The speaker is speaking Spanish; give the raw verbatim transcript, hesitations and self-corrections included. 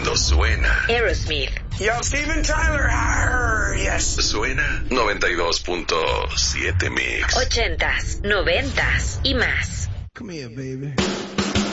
cuando suena Aerosmith. Yo, Steven Tyler. Arr, yes. Suena noventa y dos punto siete Mix. Ochentas, noventas y más. Come here, baby.